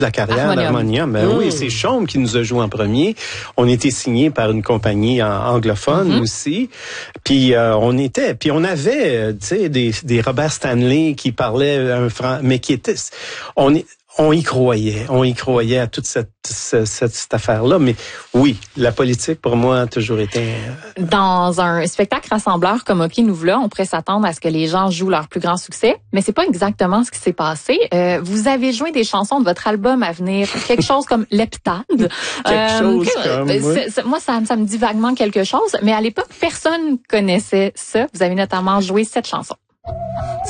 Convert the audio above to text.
la carrière d'Harmonium. Oui, c'est Chaume qui nous a joué en premier. On était signé par une compagnie anglophone aussi. Puis on avait, tu sais, des Robert Stanley qui parlaient mais qui étaient, on y croyait à toute cette affaire-là. Mais oui, la politique, pour moi, a toujours été... Dans un spectacle rassembleur comme OK, nous voilà, on pourrait s'attendre à ce que les gens jouent leur plus grand succès, mais c'est pas exactement ce qui s'est passé. Vous avez joué des chansons de votre album à venir, quelque chose comme L'Heptade. Moi, ça me dit vaguement quelque chose, mais à l'époque, personne connaissait ça. Vous avez notamment joué cette chanson.